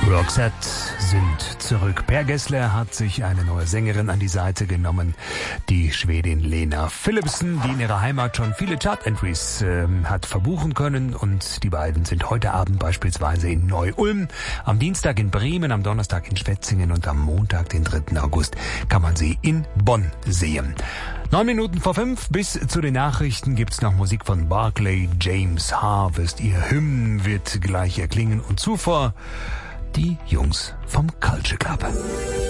Roxette sind zurück. Per Gessler hat sich eine neue Sängerin an die Seite genommen, die Schwedin Lena Philipsson, die in ihrer Heimat schon viele Chart-Entries hat verbuchen können. Und die beiden sind heute Abend beispielsweise in Neu-Ulm, am Dienstag in Bremen, am Donnerstag in Schwetzingen und am Montag, den 3. August, kann man sie in Bonn sehen. 5:09. Bis zu den Nachrichten gibt's noch Musik von Barclay James Harvest. Ihr Hymn wird gleich erklingen und zuvor die Jungs vom Culture Club.